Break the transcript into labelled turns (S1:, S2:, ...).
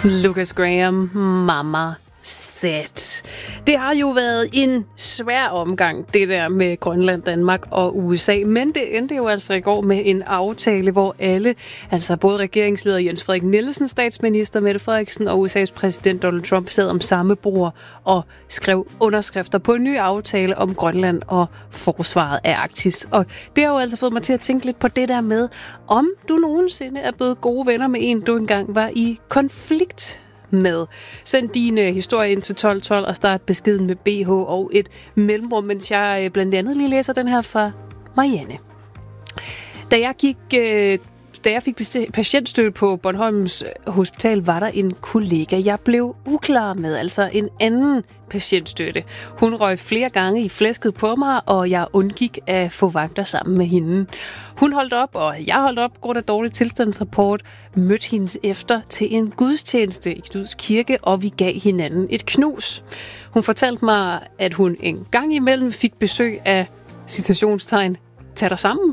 S1: Lucas Graham, Mama Said. Det har jo været en svær omgang, det der med Grønland, Danmark og USA, men det endte jo altså i går med en aftale, hvor alle, altså både regeringsleder Jens Frederik Nielsen, statsminister Mette Frederiksen og USA's præsident Donald Trump sad om samme bord og skrev underskrifter på en ny aftale om Grønland og forsvaret af Arktis. Og det har jo altså fået mig til at tænke lidt på det der med, om du nogensinde er blevet gode venner med en, du engang var i konflikt med. Send din historie ind til 1212 og start beskeden med BH og et mellemrum, mens jeg blandt andet lige læser den her fra Marianne. Da jeg fik patientstøtte på Bornholms Hospital, var der en kollega, jeg blev uklar med, altså en anden patientstøtte. Hun røg flere gange i flæsket på mig, og jeg undgik at få vagter sammen med hende. Hun holdt op, og jeg holdt op grund af dårlig tilstandsrapport, mødte hendes efter til en gudstjeneste i Knuds Kirke, og vi gav hinanden et knus. Hun fortalte mig, at hun en gang imellem fik besøg af citationstegn, tag dig sammen,